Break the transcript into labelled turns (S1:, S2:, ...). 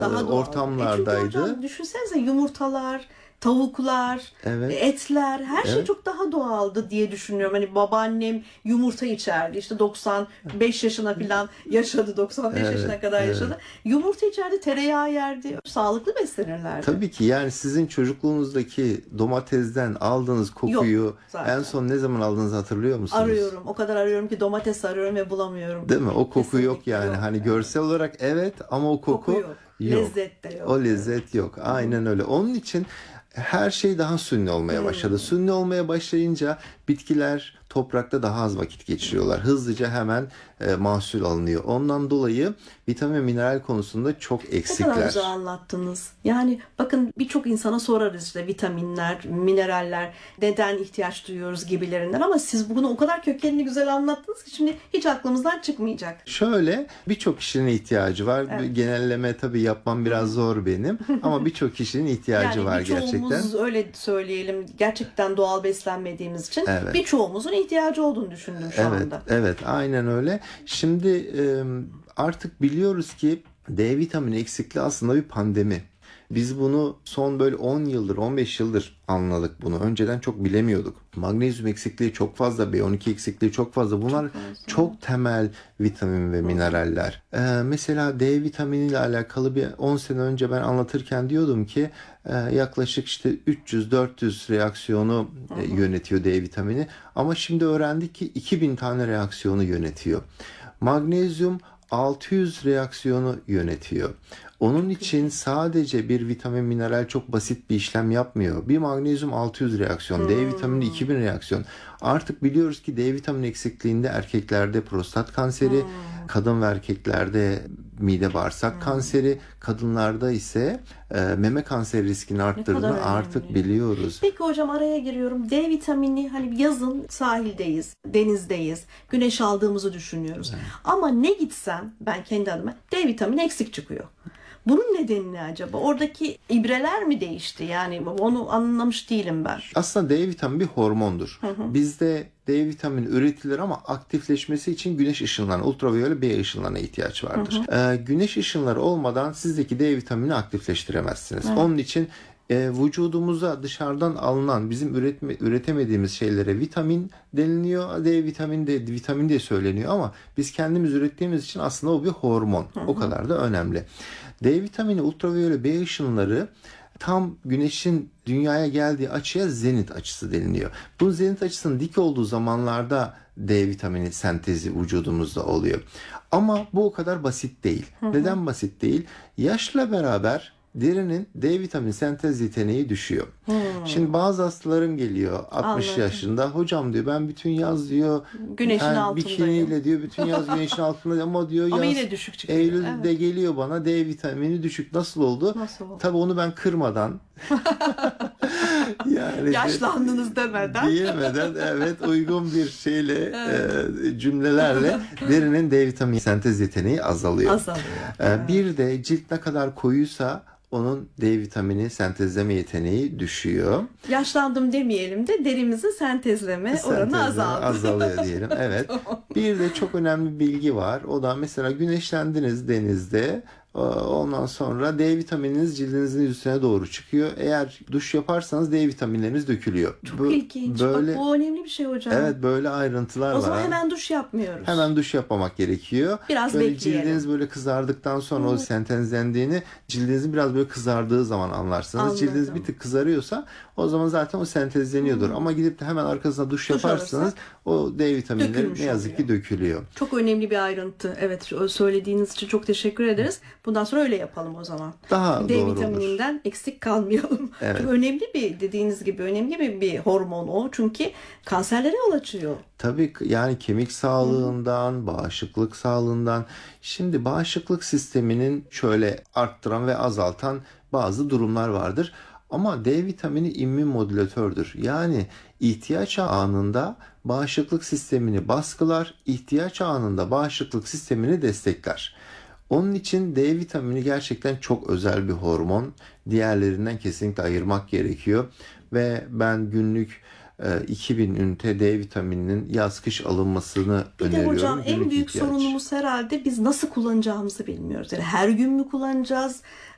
S1: Daha doğal. Çünkü
S2: ortamlardaydı.
S1: hocam düşünsenize yumurtalar, tavuklar,
S2: Evet,
S1: etler her şey
S2: evet,
S1: çok daha doğaldı diye düşünüyorum. Hani babaannem yumurta içerdi. İşte 95 yaşına falan yaşadı. 95
S2: evet,
S1: yaşına kadar
S2: evet.
S1: yaşadı. Yumurta içerdi, tereyağı yerdi. Sağlıklı beslenirlerdi.
S2: Tabii ki yani sizin çocukluğunuzdaki domatesden aldığınız
S1: Yok
S2: kokuyu en
S1: zaten.
S2: son ne zaman aldığınızı hatırlıyor musunuz?
S1: Arıyorum. O kadar arıyorum ki domates arıyorum ve bulamıyorum.
S2: Değil mi? O koku yok
S1: Kesinlikle
S2: yani.
S1: yok.
S2: Hani
S1: Evet.
S2: görsel olarak evet ama o
S1: Koku
S2: koku
S1: yok.
S2: yok.
S1: Lezzet de
S2: O
S1: yok.
S2: lezzet
S1: Evet.
S2: yok.
S1: Hı hı.
S2: Aynen öyle. Onun için her şey daha suni olmaya başladı.
S1: Hmm.
S2: Suni olmaya başlayınca bitkiler toprakta daha az vakit geçiriyorlar. Hızlıca hemen mahsul alınıyor. Ondan dolayı vitamin ve mineral konusunda çok
S1: Ne kadar güzel
S2: eksikler.
S1: anlattınız. Yani bakın birçok insana sorarız işte vitaminler, mineraller, neden ihtiyaç duyuyoruz gibilerinden ama siz bunu o kadar kökenli güzel anlattınız ki şimdi hiç aklımızdan çıkmayacak.
S2: Şöyle birçok kişinin ihtiyacı var.
S1: Evet.
S2: Genelleme tabii yapmam
S1: Hı
S2: biraz
S1: hı.
S2: zor benim ama birçok kişinin ihtiyacı
S1: Yani
S2: var gerçekten.
S1: birçoğumuz öyle söyleyelim gerçekten doğal beslenmediğimiz için
S2: Evet.
S1: birçoğumuzun ihtiyacı olduğunu düşündüm şu
S2: Evet,
S1: anda.
S2: evet, aynen öyle. Şimdi artık biliyoruz ki D vitamini eksikliği aslında bir pandemi. Biz bunu son böyle 10 yıldır, 15 yıldır anladık bunu. Önceden çok bilemiyorduk. Magnezyum eksikliği çok fazla, B12 eksikliği çok fazla. Bunlar
S1: Çok fazla.
S2: çok temel vitamin ve
S1: Hı hı.
S2: mineraller. Mesela D vitamini ile alakalı bir 10 sene önce ben anlatırken diyordum ki yaklaşık işte 300-400 reaksiyonu
S1: Hı hı.
S2: yönetiyor D vitamini. Ama şimdi öğrendik ki 2000 tane reaksiyonu yönetiyor. Magnezyum 600 reaksiyonu yönetiyor. Onun
S1: Çok
S2: için
S1: ilginç.
S2: sadece bir vitamin mineral çok basit bir işlem yapmıyor. Bir magnezyum 600 reaksiyon, D vitamini
S1: Hmm.
S2: 2000 reaksiyon. Artık biliyoruz ki D vitamini eksikliğinde erkeklerde prostat kanseri,
S1: Hmm.
S2: kadın ve erkeklerde mide bağırsak
S1: Hmm.
S2: kanseri, kadınlarda ise meme kanseri riskini
S1: Ne kadar
S2: arttırdığını artık
S1: önemli.
S2: biliyoruz.
S1: Peki hocam araya giriyorum. D vitamini hani yazın sahildeyiz, denizdeyiz, güneş aldığımızı düşünüyoruz. Ama ne gitsem ben kendi adıma D vitamini eksik çıkıyor. Bunun nedeni ne acaba? Oradaki ibreler mi değişti? Yani onu anlamış değilim ben.
S2: Aslında D vitamini bir hormondur.
S1: Hı hı.
S2: Bizde D vitamini üretilir ama aktifleşmesi için güneş ışınlarına, ultraviyole B ışınlarına ihtiyaç
S1: Hı
S2: vardır.
S1: hı.
S2: Güneş ışınları olmadan sizdeki D vitamini aktifleştiremezsiniz.
S1: Evet.
S2: Onun için vücudumuza dışarıdan alınan bizim üretemediğimiz şeylere vitamin deniliyor. D vitamini de vitamin diye söyleniyor ama biz kendimiz ürettiğimiz için aslında o bir hormon.
S1: Hı
S2: O
S1: hı.
S2: kadar da önemli. D vitamini, ultraviyole B ışınları tam güneşin dünyaya geldiği açıya zenit açısı deniliyor. Bu zenit açısının dik olduğu zamanlarda D vitamini sentezi vücudumuzda oluyor. Ama bu o kadar basit değil.
S1: Hı hı.
S2: Neden basit değil? Yaşla beraber derinin D vitamini sentez yeteneği düşüyor. Şimdi
S1: Hmm.
S2: bazı hastalarım geliyor 60
S1: Anladım.
S2: yaşında. Hocam diyor ben bütün yaz diyor
S1: Güneşin
S2: yani
S1: altındayım.
S2: bikiniyle diyor bütün yaz güneşin altında ama diyor
S1: Ama
S2: yaz
S1: yine düşük çıkıyor.
S2: Eylül'de
S1: Evet.
S2: geliyor bana D vitamini düşük. Nasıl oldu?
S1: Nasıl oldu?
S2: Tabii onu ben kırmadan yani
S1: Yaşlandınız demeden.
S2: diyemeden evet uygun bir şeyle
S1: Evet.
S2: cümlelerle derinin D vitamini sentez yeteneği azalıyor.
S1: Azalıyor. Evet.
S2: Bir de cilt ne kadar koyuysa onun D vitamini sentezleme yeteneği düşüyor.
S1: Yaşlandım demeyelim de derimizin sentezleme oranı
S2: Sentezleme
S1: azaldı.
S2: azalıyor diyelim. Evet.
S1: Tamam.
S2: Bir de çok önemli bir bilgi var. O da mesela güneşlendiniz denizde. Ondan sonra D vitamininiz cildinizin üstüne doğru çıkıyor. Eğer duş yaparsanız D vitaminleriniz dökülüyor.
S1: Çok ilginç. Bak
S2: Böyle
S1: bu önemli bir şey hocam.
S2: evet böyle ayrıntılar
S1: O
S2: var.
S1: zaman
S2: Ha.
S1: hemen duş yapmıyoruz.
S2: Hemen duş yapmamak gerekiyor.
S1: Biraz
S2: Böyle
S1: bekleyelim.
S2: cildiniz böyle kızardıktan sonra o
S1: Hmm,
S2: sentezlendiğini cildinizin biraz böyle kızardığı zaman anlarsınız. Cildiniz bir
S1: anladım.
S2: tık kızarıyorsa o zaman zaten o sentezleniyordur.
S1: Hmm.
S2: Ama gidip de hemen arkasına duş
S1: Duş
S2: yaparsanız
S1: alırsak
S2: o D vitaminleri ne
S1: dökülmüş
S2: yazık
S1: oluyor.
S2: ki dökülüyor.
S1: Çok önemli bir ayrıntı. Evet, söylediğiniz için çok teşekkür ederiz. Bundan sonra öyle yapalım o zaman.
S2: Daha
S1: D
S2: doğru olur.
S1: vitamininden eksik kalmayalım.
S2: Evet.
S1: Çünkü önemli bir dediğiniz gibi önemli bir hormon o. Çünkü kanserlere yol açıyor.
S2: Tabii yani kemik
S1: Hı hı.
S2: sağlığından, bağışıklık sağlığından. Şimdi bağışıklık sisteminin şöyle arttıran ve azaltan bazı durumlar vardır. Ama D vitamini immün modülatördür. Yani ihtiyaç anında bağışıklık sistemini baskılar, ihtiyaç anında bağışıklık sistemini destekler. Onun için D vitamini gerçekten çok özel bir hormon. Diğerlerinden kesinlikle ayırmak gerekiyor. Ve ben günlük 2000 ünite D vitamininin yaz kış alınmasını
S1: Bir de hocam
S2: öneriyorum.
S1: en
S2: Günlük
S1: büyük
S2: ihtiyaç.
S1: sorunumuz herhalde biz nasıl kullanacağımızı bilmiyoruz. Yani her gün mü kullanacağız?